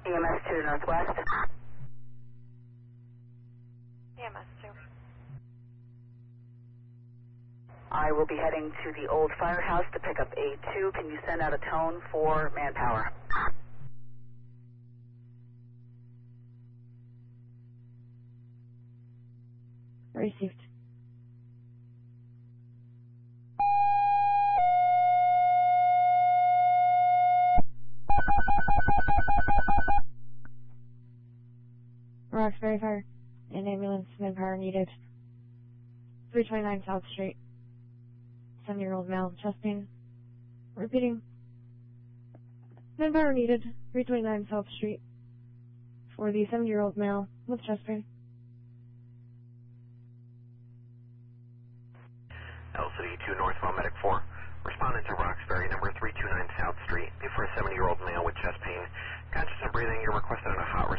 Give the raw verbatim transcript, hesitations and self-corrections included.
E M S two to Northwest. E M S two. I will be heading to the old firehouse to pick up A two. Can you send out a tone for manpower? Received. Roxbury Fire. An ambulance, manpower needed. three twenty-nine South Street. seven-year-old male, chest pain. Repeating. Manpower needed. three twenty-nine South Street. For the seven-year-old male with chest pain. L C D two Northwell Medic four. Responded to Roxbury, number three two nine South Street. For a seventy-year-old male with chest pain. Conscious and breathing, you're requested on a hot